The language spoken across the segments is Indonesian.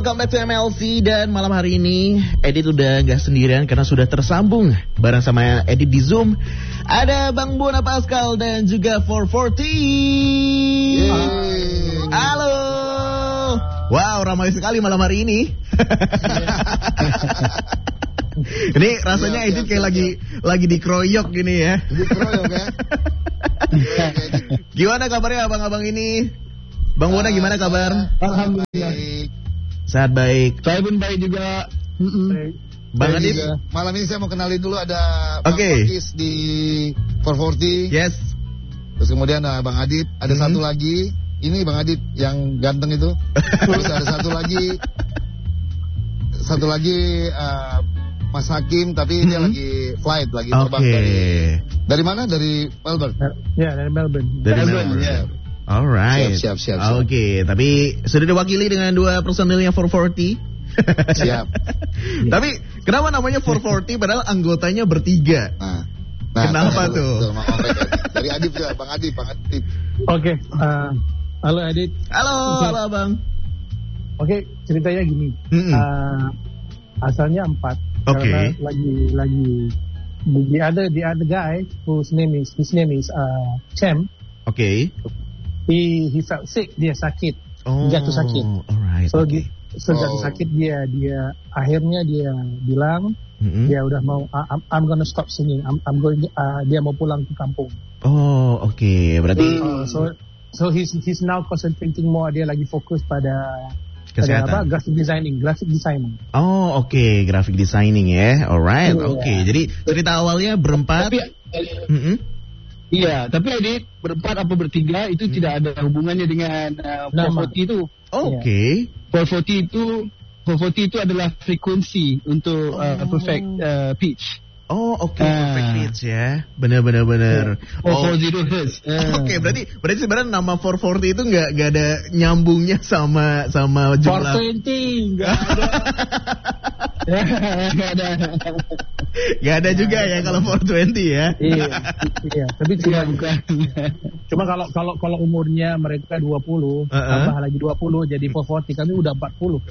welcome back to MLC. Dan malam hari ini Edit udah gak sendirian karena sudah tersambung bareng sama Edit di Zoom. Ada Bang Bona Pascal dan juga 440. Halo. Wow, ramai sekali malam hari ini. Ini rasanya Edit kayak lagi dikeroyok gini ya. Dikeroyok ya. Gimana kabarnya abang-abang ini? Bang Bona gimana kabar? Alhamdulillah. Sehat baik. Saya pun baik juga. Bang Adit. Malam ini saya mau kenalin dulu ada Bang Pakis di 440. Yes. Terus kemudian ada Bang Adit. Ada satu lagi. Ini Bang Adit yang ganteng itu. Terus ada satu lagi Mas Hakim, tapi dia lagi flight, lagi terbang dari mana? Dari Melbourne. Ya, dari Melbourne. Dari Melbourne. Ya. Alright. Siap. Oke, tapi sudah diwakili dengan dua personilnya 440. Siap. Tapi kenapa namanya 440 padahal anggotanya bertiga? Nah, kenapa tuh? Dari Adip ya, Bang Adip. Oke, halo Adit. Halo Bang. Oke, ceritanya gini. Asalnya 4. Oke. Karena lagi the other guy his name is Cem. Oke. He felt sick, dia sakit. Jatuh sakit. Alright. So jatuh sakit dia akhirnya dia bilang dia udah mau I'm gonna stop singing. I'm going dia mau pulang ke kampung. Oh, oke. Berarti so he's now concentrating more, dia lagi fokus pada kesehatan. Graphic designing. Oh, oke, graphic designing ya. Alright. Oke. Jadi cerita awalnya berempat. Iya, tapi Adit berempat apa bertiga itu tidak ada hubungannya dengan 440 itu. Oke. 440 itu adalah frekuensi untuk perfect pitch. Oh, oke, perfect pitch ya. Benar. 440 Hz. Oke, berarti sebenarnya nama 440 itu nggak ada nyambungnya sama jumlah. 420 nggak ada. Gak ada juga ya kalau 420 ya. Iya. Tapi cuma kalau umurnya mereka 20, tambah lagi 20 jadi 440, kami udah 40.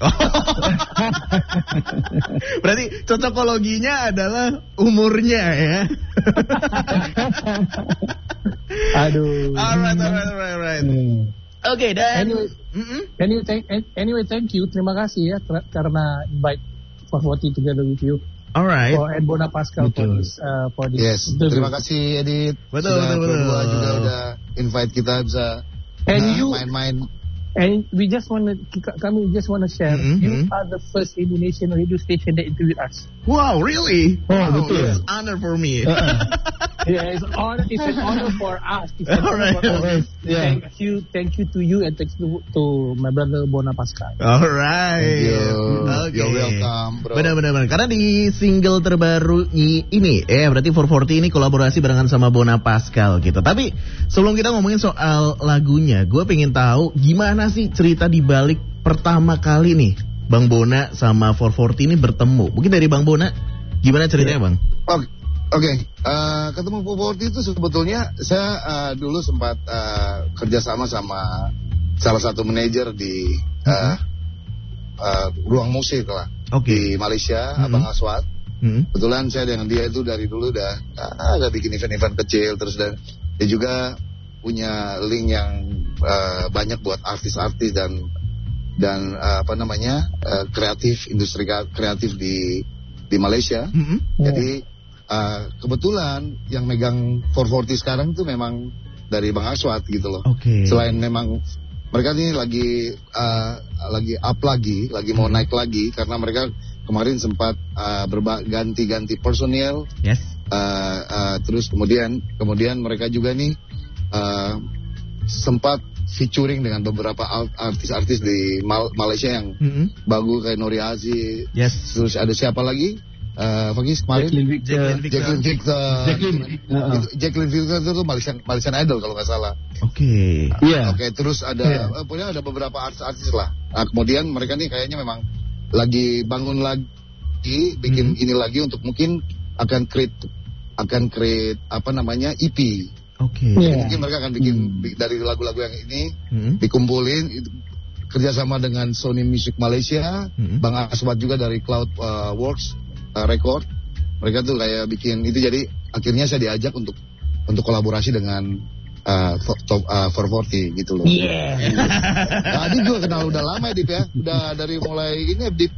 Berarti cocokologinya adalah umurnya ya. Aduh. Alright. Oke, dan anyway, thank you. Terima kasih ya karena invite 440 together with you. Alright. And Bona Pascal for this. Yes. Terima kasih Edit. Betul. Berdua juga udah invite kita bisa main-main. And we just want to share. You are the first Indonesian radio station that interviewed us. Wow, really? Betul. It's an honor for me. Yeah, it's an honor for us. Thank you to you and thanks to my brother Bona Pascal. Alright. Thank you. Okay. You're welcome, bro. Benar. Karena di single terbaru ini, berarti 440 ini kolaborasi barengan sama Bona Pascal gitu. Tapi sebelum kita ngomongin soal lagunya, gue pengen tahu gimana sih cerita di balik pertama kali nih Bang Bona sama 440 ini bertemu. Mungkin dari Bang Bona, gimana ceritanya Bang? Oke. Ketemu 440 itu sebetulnya saya dulu sempat kerjasama sama salah satu manajer di ruang musik lah di Malaysia, Abang Aswad. Kebetulan saya dengan dia itu dari dulu udah bikin event-event kecil, terus dan dia juga punya link yang banyak buat artis-artis dan industri kreatif di Malaysia. Jadi kebetulan yang megang 440 sekarang itu memang dari Bang Aswad gitu loh. Selain memang mereka ini lagi up lagi mau naik lagi karena mereka kemarin sempat ganti personil. Yes. Terus kemudian mereka juga nih sempat featuring dengan beberapa artis-artis di Malaysia yang bagus kayak Nori Aziz. Yes. Terus ada siapa lagi? Fakis kemarin Jacqueline Victor itu Malaysian Idol kalau nggak salah. Oke. Terus ada punya ada beberapa artis lah. Nah, kemudian mereka nih kayaknya memang lagi bangun lagi bikin ini lagi untuk mungkin akan create EP. Oke. Mungkin mereka akan bikin dari lagu-lagu yang ini dikumpulin kerjasama dengan Sony Music Malaysia, Bang Aswad juga dari Cloud Works Record. Mereka tuh kayak bikin itu, jadi akhirnya saya diajak untuk kolaborasi dengan 440 gitu loh. Yeah. Nah, Adip juga kenal udah lama ya, Dip ya. Udah dari mulai ini Dip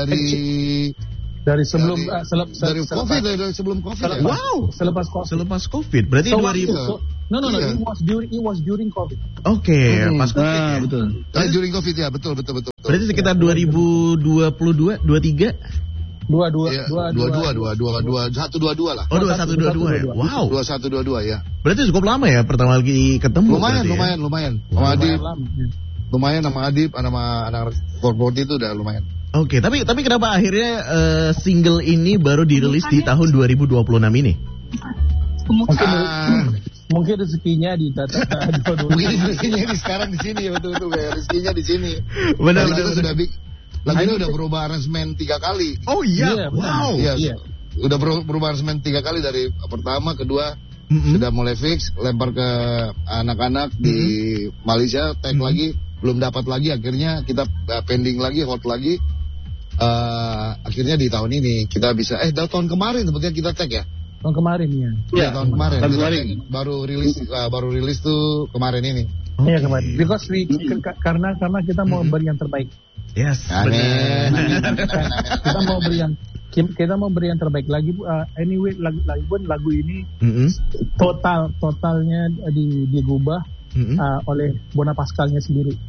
dari sebelum dari COVID, dari sebelum COVID. Wow, selepas COVID. Berarti 2000. No, it was during COVID. Oke, pas COVID. Betul. During COVID ya, betul. Berarti sekitar 2022, 23. 122 lah. Oh, 2122 ya. Wow. 2122 ya. Berarti cukup lama ya pertama kali ketemu. Lumayan. Sama Adip. Lumayan sama Adip, sama anak 440 itu udah lumayan. Oke, tapi kenapa akhirnya single ini baru dirilis di tahun 2026 ini? Mungkin rezekinya di mungkin rezekinya di sekarang di sini ya, betul kayak rezekinya di sini. Benar. Lagu ini udah berubah aransemen 3 kali. Oh iya, wow. Iya. Udah berubah aransemen 3 kali, dari pertama, kedua sudah mulai fix, lempar ke anak-anak di Malaysia, tag lagi, belum dapat lagi, akhirnya kita pending lagi, hot lagi. Akhirnya di tahun ini kita bisa tahun kemarin sebetulnya kita tag ya. Tahun kemarin ya. Iya, tahun kemarin. Baru rilis tuh kemarin ini. Iya, kemarin. Because karena kita mau beri yang terbaik. Yes. Amin. Kita mau beri yang terbaik lagi. Anyway, lagu ini totalnya digubah oleh Bona Pascalnya sendiri.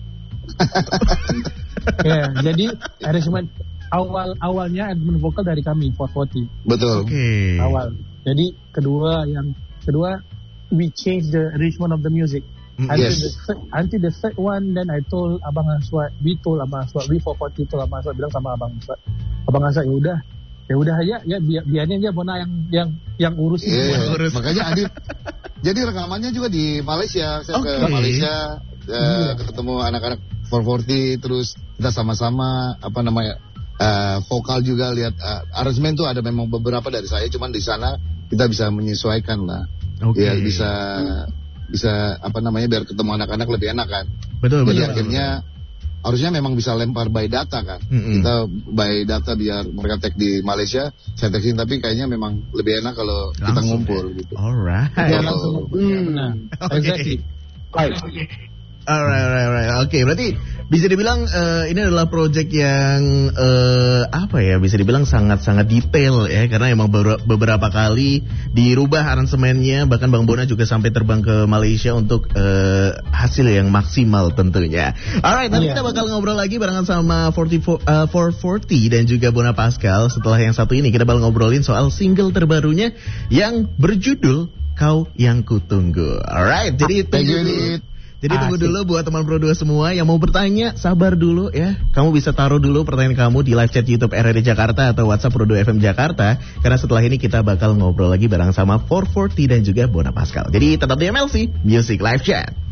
Ya, jadi arrangement awalnya arrangement vokal dari kami 440. Betul. Okay. Awal. Jadi kedua we change the arrangement of the music. Until the third one, then I told Abang Aswad, we 440 told Abang Aswad, bilang sama Abang Aswad, ya udah aja, ya biarnya dia Bona yang urus itu. Urus. Makanya Adip. Jadi rekamannya juga di Malaysia. Saya ke Malaysia, ketemu anak-anak 440, terus kita sama-sama vokal juga, lihat aransemen tuh ada memang beberapa dari saya, cuman di sana kita bisa menyesuaikan lah. Ya bisa biar ketemu anak-anak lebih enak kan. Betul. Akhirnya harusnya memang bisa lempar by data kan. Kita by data biar mereka tag di Malaysia, saya tagin, tapi kayaknya memang lebih enak kalau kita ngumpul gitu. Alright. Ya, langsung. Exactly. Alright. Oke, berarti bisa dibilang ini adalah project yang bisa dibilang sangat-sangat detail ya, karena emang beberapa kali dirubah aransemennya, bahkan Bang Bona juga sampai terbang ke Malaysia untuk hasil yang maksimal tentunya. Alright, nanti kita bakal ngobrol lagi barengan sama 440 dan juga Bona Pascal. Setelah yang satu ini kita bakal ngobrolin soal single terbarunya yang berjudul Kau Yang Kutunggu. Alright, jadi tunggu dulu buat teman Pro 2 semua yang mau bertanya, sabar dulu ya. Kamu bisa taruh dulu pertanyaan kamu di live chat YouTube RRI Jakarta atau WhatsApp Pro 2 FM Jakarta, karena setelah ini kita bakal ngobrol lagi bareng sama 440 dan juga Bona Pascal. Jadi tetap di MLC Music Live Chat.